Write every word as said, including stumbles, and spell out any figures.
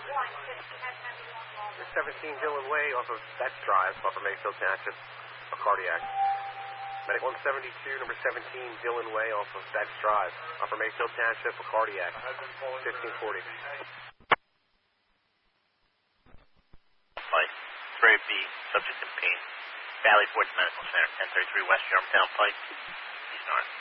seventeen Dillon Way off of Betts Drive, Upper Mayfield Township, a cardiac. Medic one seventy-two, number seventeen Dillon Way off of Betts Drive, Upper Mayfield Township, a cardiac, fifteen forty. Pike, Ray B, subject in pain. Valley Forge Medical Center, ten thirty-three West Germantown Pike, East North.